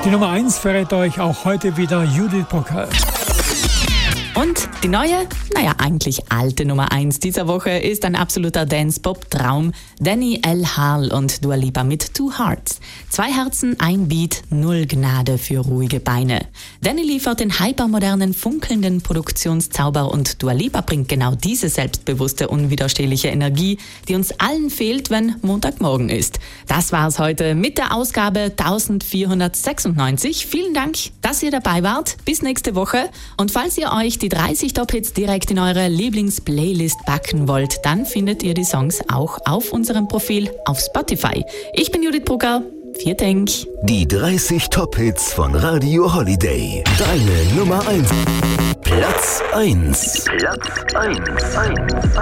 Die Nummer 1 verrät euch auch heute wieder Judith Brugger. Und die neue, eigentlich alte Nummer 1 dieser Woche ist ein absoluter Dance-Pop-Traum. Danny L. Hall und Dua Lipa mit Two Hearts. 2 Herzen, ein Beat, 0 Gnade für ruhige Beine. Danny liefert den hypermodernen, funkelnden Produktionszauber und Dua Lipa bringt genau diese selbstbewusste, unwiderstehliche Energie, die uns allen fehlt, wenn Montagmorgen ist. Das war's heute mit der Ausgabe 1496. Vielen Dank, dass ihr dabei wart. Bis nächste Woche. Und falls ihr euch die 30 Top-Hits direkt in eure Lieblings-Playlist packen wollt, dann findet ihr die Songs auch auf unserem Profil auf Spotify. Ich bin Judith Brugger. Vielen Dank. Die 30 Top-Hits von Radio Holiday. Deine Nummer 1. Platz 1.